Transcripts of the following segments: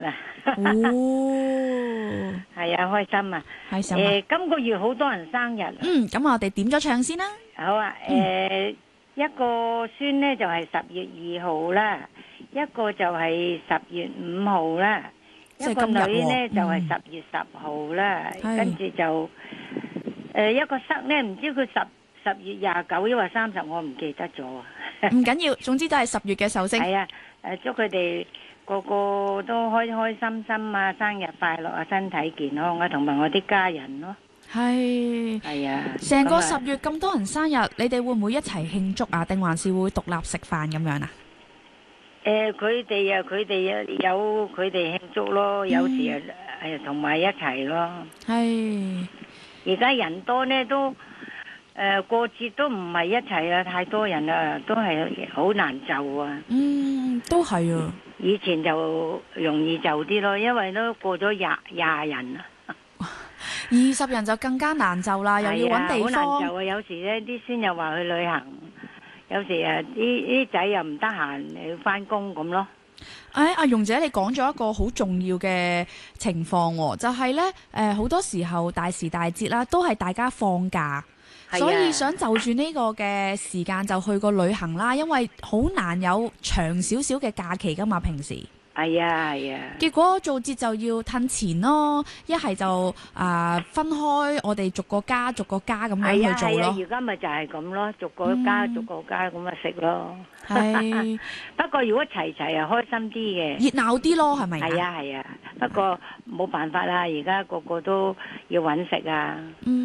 哦， 係啊，開心啊！ 開心啊！ 今個月好多人生日。 咁我哋點咗唱先啦。 好啊，一個孫呢就係10月2號啦，一個就係10月5號啦，一個女呢就係10月10號啦，跟住就一個塞呢，唔知佢10月29抑或30，我唔記得咗啊。 唔緊要，總之都係10月嘅壽星。 係啊，祝佢哋個個都開開心心啊，生日快樂啊，身體健康啊，同埋我啲家人咯。係啊， 成個10月咁多人生日，你哋會唔會一齊慶祝啊？定還是會獨立食飯咁樣啊？ 佢哋有佢哋慶祝咯，有時同埋一齊咯。係。而家人多呢都過節都唔係一齊啊，太多人啦，都係好難就啊。 都係啊。 以前就容易就啲咯，因為都過咗廿人啊。 20人就更加難就啦，又要揾地方。 好難就啊！有時呢啲孫又話去旅行，有時啲仔又唔得閒要翻工咁咯。 阿容姐，你講咗一個好重要嘅情況喎，就係呢，好多時候大時大節啦，都係大家放假，所以想就住呢個嘅時間就去個旅行啦，因為好難有長少少嘅假期噶嘛，平時。係啊。結果做節就要褪前咯，一係就分開，我哋逐個家咁樣去做咯。 而家咪就係咁咯，逐個家咁咪食咯。係。不過如果齊啊，開心啲嘅， 熱鬧啲咯，係咪？ 係啊。不過冇辦法啦，而家個個都要揾食啊。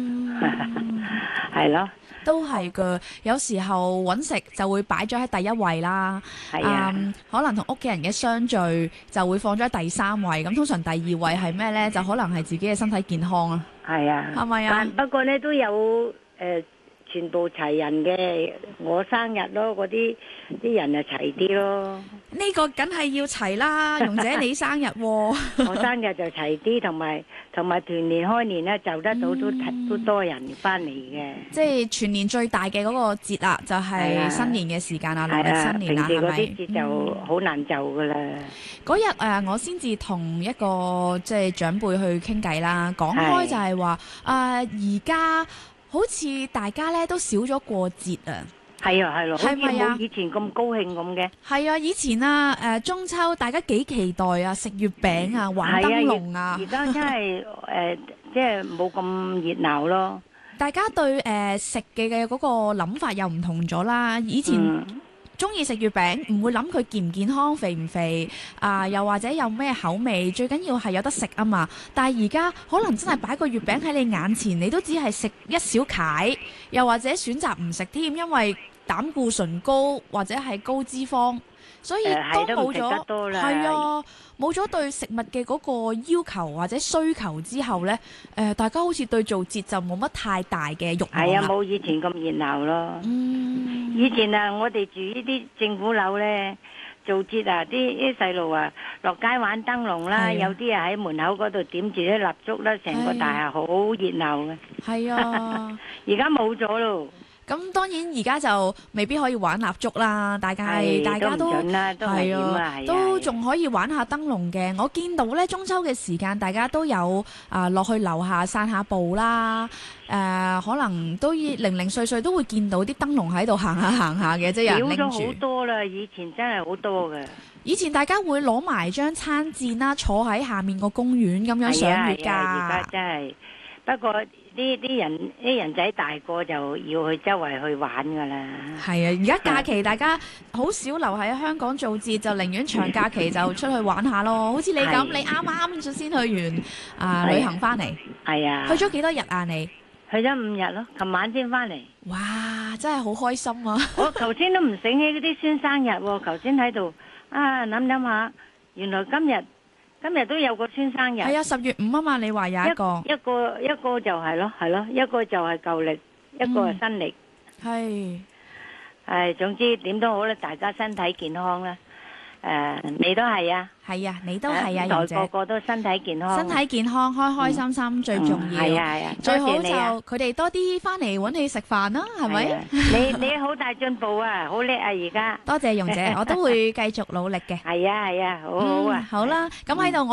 係咯。 都係㗎，有時候揾食就會擺咗喺第一位啦。可能同屋企人嘅相聚就會放咗喺第3位。咁通常第2位係咩呢？就可能係自己嘅身體健康啊。係咪啊？不過呢都有全部齊人嘅，我生日咯，嗰啲人就齊啲咯。呢個梗係要齊啦，容姐你生日喎。我生日就齊啲，同埋團年開年咧，就得到都多人翻嚟嘅。即係全年最大嘅嗰個節啦，就係新年嘅時間啦，農曆新年啦，係咪？平時嗰啲節就好難就噶啦。嗰日我先至同一個即係長輩去傾偈啦，講開就係話而家好似大家咧都少咗過節啊。係啊，係咯，好似冇以前咁高興咁嘅。係啊，以前中秋大家幾期待啊，食月餅啊，玩燈籠啊。而家真係即係冇咁熱鬧咯。大家對食嘅嗰個諗法又唔同咗啦。以前中意食月餅，唔會諗佢健唔健康、肥唔肥又或者有咩口味，最緊要係有得食啊嘛。但係而家可能真係擺個月餅喺你眼前，你都只係食一小塊，又或者選擇唔食添，因為膽固醇高或者係高脂肪，所以當冇咗冇咗對食物嘅嗰個要求或者需求之後呢，大家好似對做節就冇乜太大嘅慾望啦。係啊，冇以前咁熱鬧咯。以前我哋住呢啲政府樓呢，做節啲細路落街玩燈籠啦，有啲喺門口嗰度點住啲蠟燭啦，成個大廈好熱鬧嘅。係啊，而家冇咗咯。咁當然而家就未必可以玩蠟燭啦，大家都係啊，都仲可以玩下燈籠嘅。我見到呢中秋嘅時間，大家都有落去樓下散下步啦。可能都零零碎碎都會見到啲燈籠喺度行下嘅，即係有人拎住。少咗好多啦，以前真係好多嘅。以前大家會攞埋張餐墊啦，坐喺下面個公園咁樣賞月㗎。而家真係，不過啲人仔大個就要去周圍去玩噶啦。係啊，而家假期大家好少留喺香港做節，就寧願長假期就出去玩下咯。好似你咁，你啱啱先去完旅行翻嚟。係啊。去咗幾多日啊？你去咗5日咯，琴晚先翻嚟。哇！真係好開心啊！我頭先都唔醒起嗰啲孫生日喎，頭先喺度諗下，原來今日都有個孫生日。係啊，10月5啊嘛，你話有一個就係咯，一個就係舊曆，一個係新曆。係，總之點都好啦，大家身體健康啦。你都係啊。係啊，你都係啊，容姐。個個都身體健康。身體健康，開開心心最重要。係啊，最好就佢哋多啲翻嚟揾你食飯啦，係咪？你好大進步啊，好叻啊而家。多謝容姐，我都會繼續努力嘅。係啊，好好啊。好啦，咁喺度我。